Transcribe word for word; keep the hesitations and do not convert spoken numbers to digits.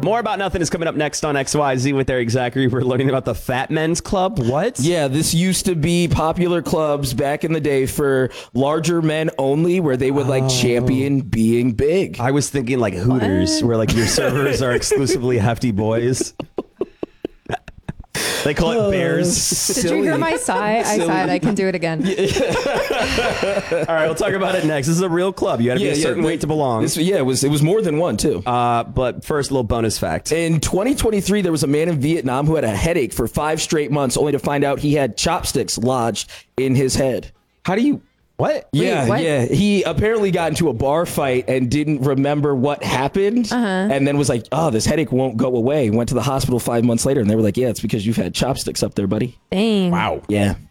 More About Nothing is coming up next on X Y Z with Eric Zachary. We're learning about the Fat Men's Club. What? Yeah, this used to be popular clubs back in the day for larger men only, where they would like Oh. champion being big. I was thinking like Hooters, where like your servers are exclusively hefty boys. They call it bears. Did you hear my sigh? I sighed. I can do it again. All right, we'll talk about it next. This is a real club. You got to be a certain weight to belong. This, yeah, it was it was more than one too. Uh, but first, a little bonus fact. In twenty twenty-three, there was a man in Vietnam who had a headache for five straight months, only to find out he had chopsticks lodged in his head. How do you... What? Yeah, Wait, what? yeah. He apparently got into a bar fight and didn't remember what happened, Uh-huh. and then was like, "Oh, this headache won't go away." Went to the hospital five months later, and they were like, "Yeah, it's because you've had chopsticks up there, buddy." Dang. Wow. Yeah.